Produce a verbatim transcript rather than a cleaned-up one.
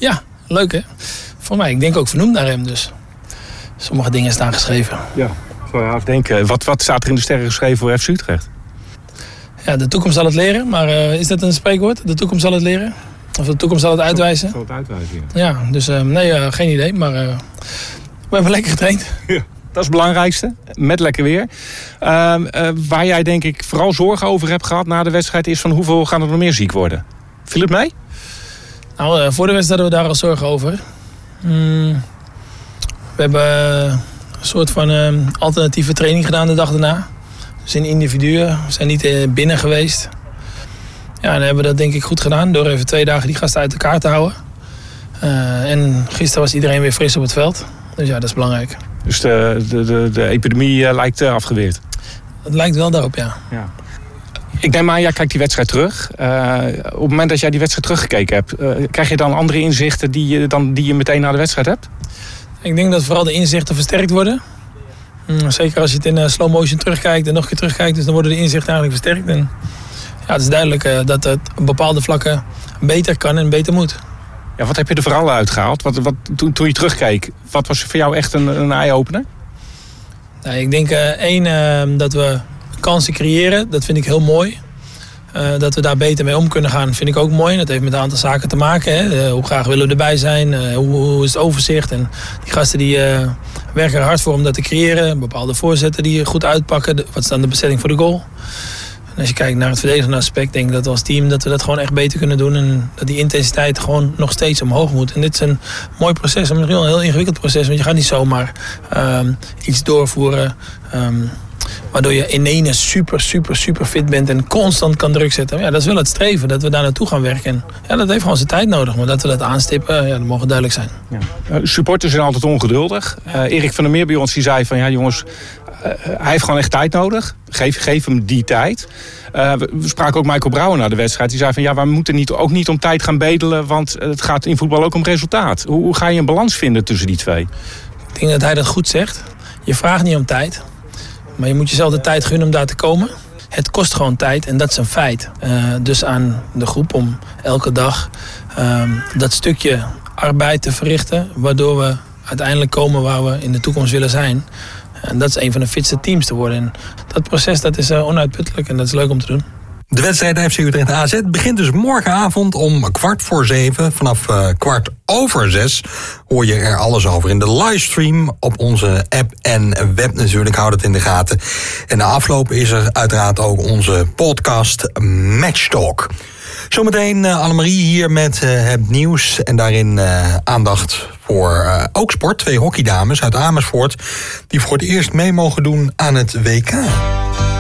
Ja, leuk hè. Voor mij, ik denk ook vernoemd naar hem dus. Sommige dingen staan geschreven. Ja, zou je haast denken. Wat, wat staat er in de sterren geschreven voor F C Utrecht? Ja, de toekomst zal het leren. Maar uh, is dat een spreekwoord? De toekomst zal het leren? Of de toekomst zal het uitwijzen? Zal het uitwijzen, ja. Ja, dus uh, nee, uh, geen idee. Maar uh, we hebben lekker getraind. Ja. Dat is het belangrijkste, met lekker weer. Uh, uh, waar jij denk ik vooral zorgen over hebt gehad na de wedstrijd... is van hoeveel gaan er nog meer ziek worden? Viel het mee? Nou, uh, voor de wedstrijd hadden we daar al zorgen over. Mm, we hebben uh, een soort van uh, alternatieve training gedaan de dag daarna. Dus in individuen. We zijn niet uh, binnen geweest. Ja, dan hebben we dat denk ik goed gedaan. Door even twee dagen die gasten uit elkaar te houden. Uh, en gisteren was iedereen weer fris op het veld. Dus ja, dat is belangrijk. Dus de, de, de, de epidemie uh, lijkt uh, afgeweerd? Het lijkt wel daarop, ja. ja. Ik neem aan, jij kijkt die wedstrijd terug. Uh, op het moment dat jij die wedstrijd teruggekeken hebt... Uh, krijg je dan andere inzichten die je, dan, die je meteen na de wedstrijd hebt? Ik denk dat vooral de inzichten versterkt worden. Mm, zeker als je het in uh, slow motion terugkijkt en nog een keer terugkijkt... dus dan worden de inzichten eigenlijk versterkt. En ja, het is duidelijk uh, dat het op bepaalde vlakken beter kan en beter moet. Ja, wat heb je er vooral uitgehaald? Wat, wat, toen, toen je terugkeek, wat was voor jou echt een, een eye-opener? Nou, ik denk uh, één, uh, dat we kansen creëren. Dat vind ik heel mooi. Uh, dat we daar beter mee om kunnen gaan, vind ik ook mooi. Dat heeft met een aantal zaken te maken. Hè. Uh, hoe graag willen we erbij zijn? Uh, hoe, hoe is het overzicht? En die gasten die uh, werken er hard voor om dat te creëren. Bepaalde voorzetten die goed uitpakken. De, wat is dan de bestelling voor de goal? En als je kijkt naar het verdedigende aspect, denk ik dat we als team dat we dat gewoon echt beter kunnen doen. En dat die intensiteit gewoon nog steeds omhoog moet. En dit is een mooi proces, misschien wel een heel ingewikkeld proces. Want je gaat niet zomaar um, iets doorvoeren. Um, waardoor je in ene super, super, super fit bent en constant kan druk zetten. Ja, dat is wel het streven, dat we daar naartoe gaan werken. En ja, dat heeft gewoon zijn tijd nodig. Maar dat we dat aanstippen, ja, dat mogen duidelijk zijn. Ja. Uh, supporters zijn altijd ongeduldig. Uh, Erik van der Meer bij ons die zei van ja jongens, uh, hij heeft gewoon echt tijd nodig. Geef, geef hem die tijd. Uh, we, we spraken ook Michael Brouwer na de wedstrijd. Die zei van ja, we moeten niet, ook niet om tijd gaan bedelen, want het gaat in voetbal ook om resultaat. Hoe, hoe ga je een balans vinden tussen die twee? Ik denk dat hij dat goed zegt. Je vraagt niet om tijd. Maar je moet jezelf de tijd gunnen om daar te komen. Het kost gewoon tijd en dat is een feit. Uh, dus aan de groep om elke dag uh, dat stukje arbeid te verrichten. Waardoor we uiteindelijk komen waar we in de toekomst willen zijn. En dat is een van de fitste teams te worden. En dat proces dat is uh, onuitputtelijk en dat is leuk om te doen. De wedstrijd F C Utrecht A Z begint dus morgenavond om kwart voor zeven. Vanaf uh, kwart over zes hoor je er alles over in de livestream op onze app en web natuurlijk. Houd het in de gaten. En na afloop is er uiteraard ook onze podcast Match Talk. Zometeen uh, Annemarie hier met uh, het nieuws en daarin uh, aandacht voor uh, ook sport. Twee hockeydames uit Amersfoort die voor het eerst mee mogen doen aan het W K.